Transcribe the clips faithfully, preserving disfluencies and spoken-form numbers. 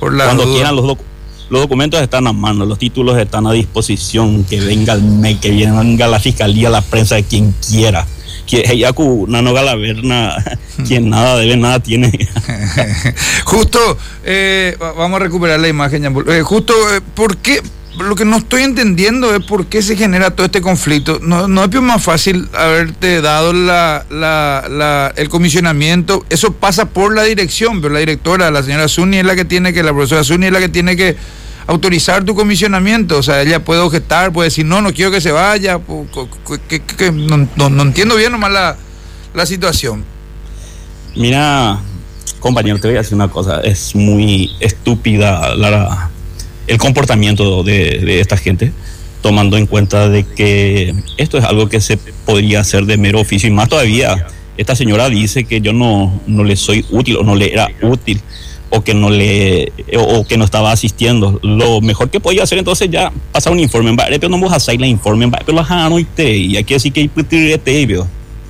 por la Cuando duda. quieran los, doc- los documentos están a mano, los títulos están a disposición, que venga el M E C, que venga la fiscalía, la prensa, de quien quiera. Que Yaku, Nano Galaverna, quien nada debe, nada tiene. Justo, eh, vamos a recuperar la imagen, eh, justo, eh, ¿por qué? Lo que no estoy entendiendo es por qué se genera todo este conflicto. No, no es más fácil haberte dado la, la, la, el comisionamiento. Eso pasa por la dirección, pero la directora, la señora Zuni, es la que tiene que, la profesora Zuni es la que tiene que autorizar tu comisionamiento. O sea, ella puede objetar, puede decir, no, no quiero que se vaya. Que, que, que, no, no, no entiendo bien nomás la, la situación. Mira, compañero, te voy a decir una cosa. Es muy estúpida la... el comportamiento de, de esta gente, tomando en cuenta de que esto es algo que se podría hacer de mero oficio, y más todavía, esta señora dice que yo no, no le soy útil o no le era útil o que no le o, o que no estaba asistiendo. Lo mejor que podía hacer entonces ya pasar un informe, pero no vamos a hacer la informe, pero la jano y te y aquí así que te.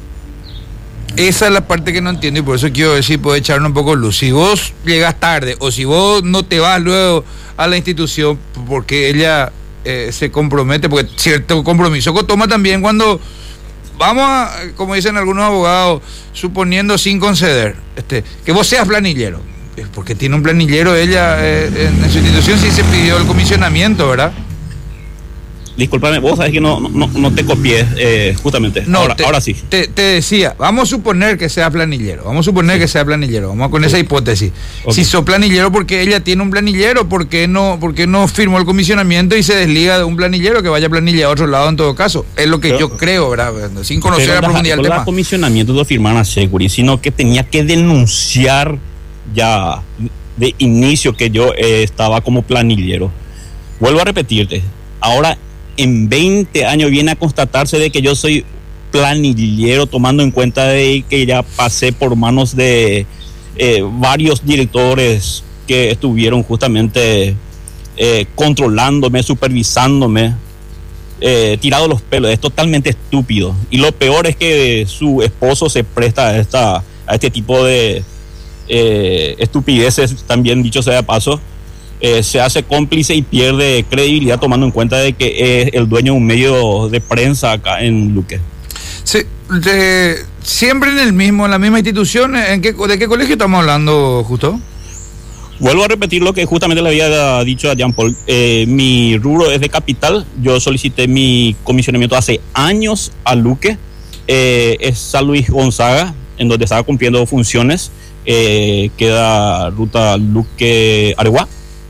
Esa es la parte que no entiendo, y por eso quiero ver si puedo echarle un poco de luz. Si vos llegas tarde o si vos no te vas luego a la institución porque ella eh, se compromete, porque cierto compromiso toma también cuando vamos a, como dicen algunos abogados, suponiendo sin conceder, este, que vos seas planillero, porque tiene un planillero ella eh, en, en su institución, sí se pidió el comisionamiento, ¿verdad? Discúlpame, vos sabés que no, no, no te copié, eh, justamente. No, ahora, te, ahora sí. Te, te decía, vamos a suponer que sea planillero, vamos a suponer sí. que sea planillero, vamos con sí. esa hipótesis. Okay. Si sos planillero, porque ella tiene un planillero, ¿por qué no, por qué no firmó el comisionamiento y se desliga de un planillero que vaya a planilla a otro lado en todo caso? Es lo que pero, yo creo, ¿verdad? Sin conocer a profundidad el tema. No, el comisionamiento no firmaron a Securi, sino que tenía que denunciar ya de inicio que yo eh, estaba como planillero. Vuelvo a repetirte, ahora en veinte años viene a constatarse de que yo soy planillero, tomando en cuenta de que ya pasé por manos de eh, varios directores que estuvieron justamente eh, controlándome, supervisándome, eh, tirado los pelos. Es totalmente estúpido, y lo peor es que su esposo se presta a, esta, a este tipo de eh, estupideces, también dicho sea de paso. Eh, se hace cómplice y pierde credibilidad, tomando en cuenta de que es el dueño de un medio de prensa acá en Luque. Sí, de, siempre en el mismo, en la misma institución. ¿En qué, ¿De qué colegio estamos hablando, justo? Vuelvo a repetir lo que justamente le había dicho a Jean Paul. Eh, mi rubro es de capital. Yo solicité mi comisionamiento hace años a Luque. Eh, es San Luis Gonzaga, en donde estaba cumpliendo funciones. Eh, queda ruta Luque-Areguá.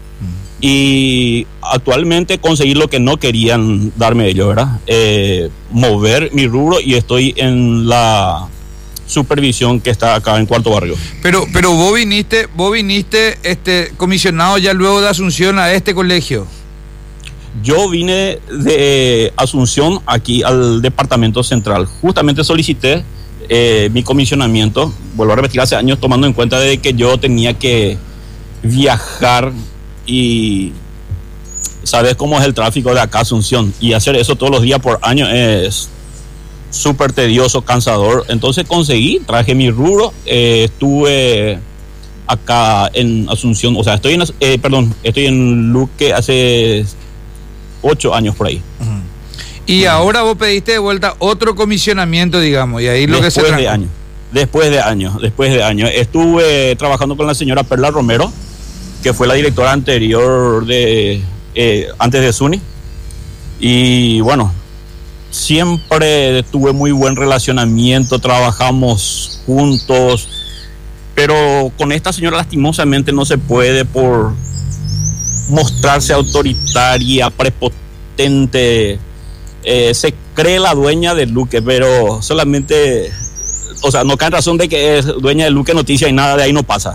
Y actualmente conseguí lo que no querían darme ellos, ¿verdad? Eh, mover mi rubro, y estoy en la supervisión que está acá en Cuarto Barrio. Pero pero vos viniste, vos viniste este comisionado ya luego de Asunción a este colegio. Yo vine de Asunción aquí al departamento central. Justamente solicité eh, mi comisionamiento, vuelvo a repetir, hace años, tomando en cuenta de que yo tenía que viajar. Y sabes cómo es el tráfico de acá Asunción, y hacer eso todos los días por año es súper tedioso, cansador. Entonces conseguí, traje mi rubro, eh, estuve acá en Asunción, o sea, estoy en, eh, perdón, estoy en Luque hace ocho años por ahí. Uh-huh. Y uh-huh. ahora vos pediste de vuelta otro comisionamiento, digamos, y ahí lo después que se de años, después de años, después de años, estuve trabajando con la señora Perla Romero, que fue la directora anterior de eh, antes de Zuni, y bueno, siempre tuve muy buen relacionamiento, trabajamos juntos, pero con esta señora lastimosamente no se puede, por mostrarse autoritaria, prepotente, eh, se cree la dueña de Luque, pero solamente, o sea, no cae en razón de que es dueña de Luque Noticias y nada de ahí no pasa.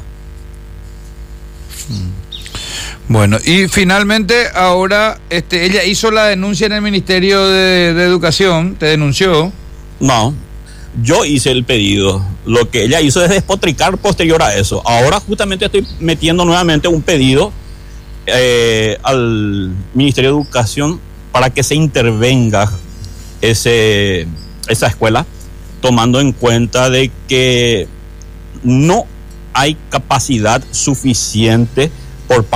Bueno, y finalmente ahora este, ella hizo la denuncia en el Ministerio de, de Educación, te denunció. No, yo hice el pedido. Lo que ella hizo es despotricar posterior a eso. Ahora justamente estoy metiendo nuevamente un pedido eh, al Ministerio de Educación para que se intervenga ese, esa escuela, tomando en cuenta de que no hay capacidad suficiente por parte